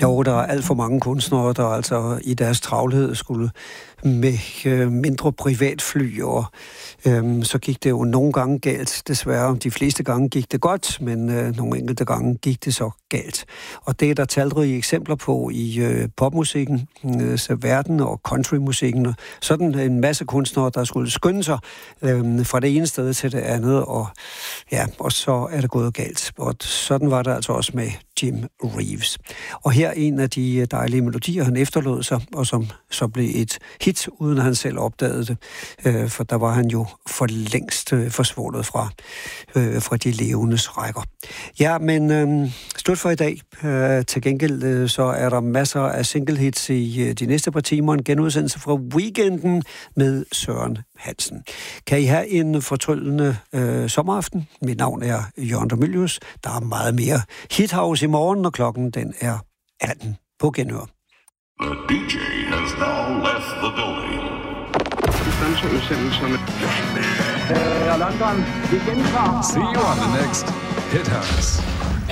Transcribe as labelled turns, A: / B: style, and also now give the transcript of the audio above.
A: Jo, der er alt for mange kunstnere, der altså i deres travlhed skulle med mindre privatfly, og så gik det jo nogle gange galt, desværre. De fleste gange gik det godt, men nogle enkelte gange gik det så galt. Og det er der talrige eksempler på i popmusikken, verden og countrymusikken. Sådan en masse kunstnere, der skulle skynde sig fra det ene sted til det andet, og så er det gået galt. Og sådan var det altså også med Jim Reeves. Og her en af de dejlige melodier, han efterlod sig, og som så blev et hit, uden at han selv opdagede det. For der var han jo for længst forsvundet fra de levendes rækker. Ja, men slut for i dag. Til gengæld så er der masser af single hits i de næste par timer. En genudsendelse fra Weekenden med Søren Hansen. Kan I have en fortryllende sommeraften? Mit navn er Jørgen Domilius. Der er meget mere Hithouse i morgen, når klokken den er 18 på genhør.
B: The DJ has now left the building.
C: London, igen fra.
D: See you on the next Hit House.